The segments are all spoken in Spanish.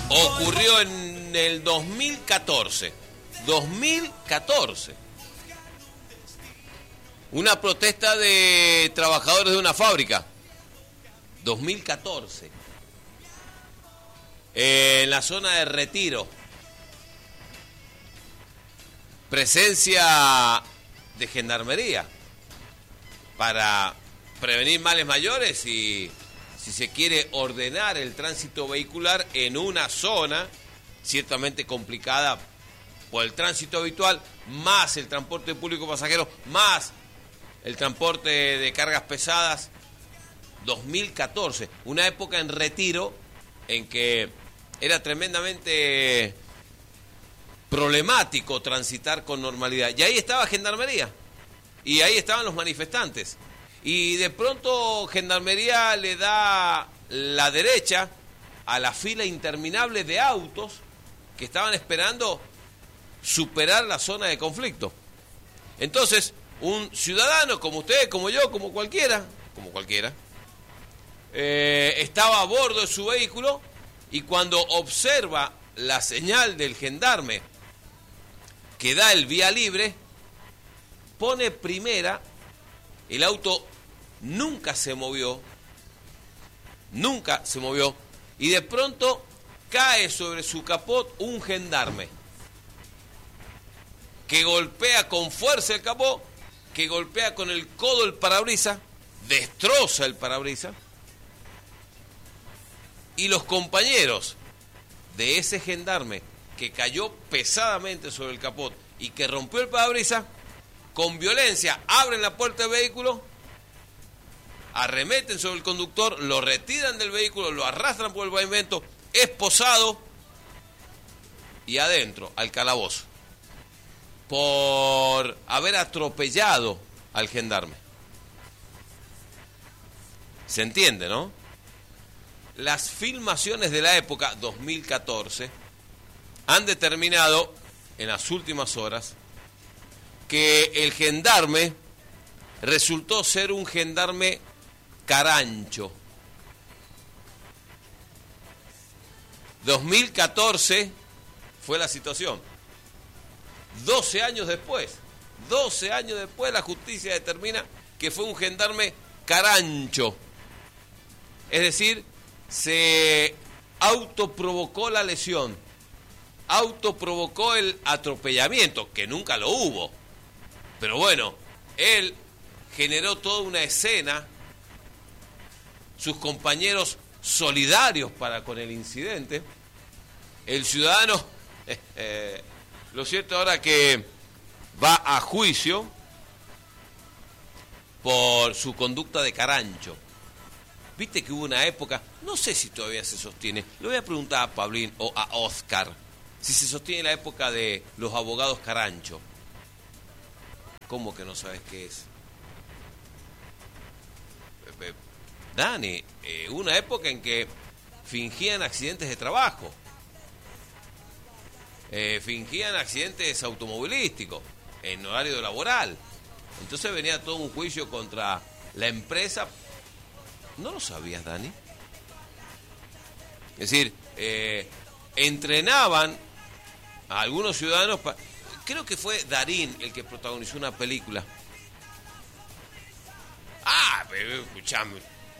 Ocurrió en el 2014. 2014. Una protesta de trabajadores de una fábrica. 2014. En la zona de Retiro. Presencia de gendarmería para prevenir males mayores y, si se quiere, ordenar el tránsito vehicular en una zona ciertamente complicada por el tránsito habitual, más el transporte público pasajero, más el transporte de cargas pesadas. 2014, una época en Retiro en que era tremendamente problemático transitar con normalidad. Y ahí estaba Gendarmería, y ahí estaban los manifestantes. Y de pronto Gendarmería le da la derecha a la fila interminable de autos que estaban esperando superar la zona de conflicto. Entonces, un ciudadano como usted, como yo, como cualquiera, estaba a bordo de su vehículo, y cuando observa la señal del gendarme que da el vía libre, pone primera. El auto nunca se movió, y de pronto cae sobre su capot un gendarme que golpea con fuerza el capó, que golpea con el codo el parabrisas, destroza el parabrisas, y los compañeros de ese gendarme que cayó pesadamente sobre el capot y que rompió el parabrisas, con violencia abren la puerta del vehículo, arremeten sobre el conductor, lo retiran del vehículo, lo arrastran por el pavimento, esposado, y adentro, al calabozo, por haber atropellado al gendarme. ¿Se entiende, no? Las filmaciones de la época, 2014, han determinado en las últimas horas que el gendarme resultó ser un gendarme carancho. 2014 fue la situación. 12 años después, la justicia determina que fue un gendarme carancho. Es decir, se autoprovocó la lesión, autoprovocó el atropellamiento, que nunca lo hubo. Pero bueno, él generó toda una escena, sus compañeros solidarios para con el incidente, el ciudadano, lo cierto ahora que va a juicio por su conducta de carancho. Viste que hubo una época, no sé si todavía se sostiene, le voy a preguntar a Pablín o a Oscar, si se sostiene la época de los abogados carancho. ¿Cómo que no sabes qué es? Dani, una época en que fingían accidentes de trabajo, fingían accidentes automovilísticos en horario laboral. Entonces venía todo un juicio contra la empresa. ¿No lo sabías, Dani? Es decir, entrenaban a algunos ciudadanos. Creo que fue Darín el que protagonizó una película. Ah, pero escuchame.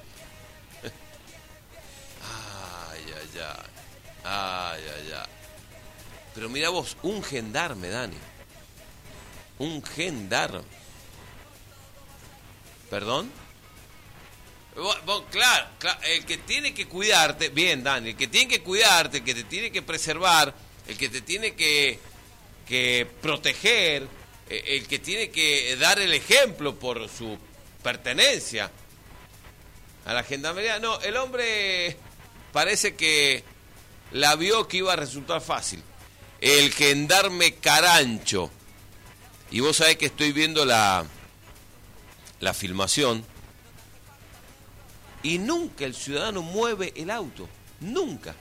Ay. Pero mira vos, un gendarme, Dani. Un gendarme. ¿Perdón? Claro, el que tiene que cuidarte, bien, Dani, el que tiene que cuidarte, el que te tiene que preservar, el que te tiene que proteger, el que tiene que dar el ejemplo por su pertenencia a la gendarmería. No, el hombre parece que la vio que iba a resultar fácil. El gendarme carancho. Y vos sabés que estoy viendo la filmación. Y nunca el ciudadano mueve el auto. Nunca.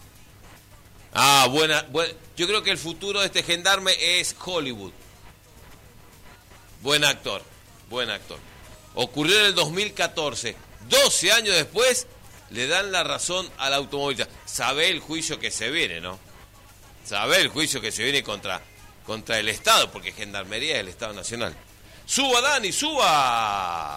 Buena. Yo creo que el futuro de este gendarme es Hollywood. Buen actor. Ocurrió en el 2014. 12 años después, le dan la razón al automovilista. Sabe el juicio que se viene, ¿no? Sabe el juicio que se viene contra el Estado, porque Gendarmería es el Estado Nacional. ¡Suba, Dani, suba!